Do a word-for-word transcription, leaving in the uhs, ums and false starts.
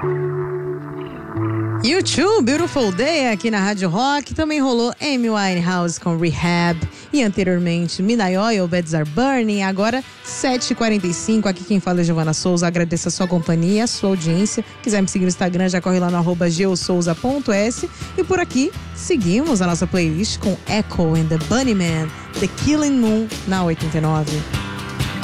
U dois, Beautiful Day, aqui na Rádio Rock. Também rolou Amy Winehouse com Rehab. E anteriormente, Midnight Oil, Beds Are Burning. Agora, sete e quarenta e cinco. Aqui quem fala é Giovana Souza. Agradeço a sua companhia, a sua audiência. Quiser me seguir no Instagram, já corre lá no arroba geosouza ponto s. E por aqui, seguimos a nossa playlist com Echo and the Bunnymen, The Killing Moon, na oitenta e nove.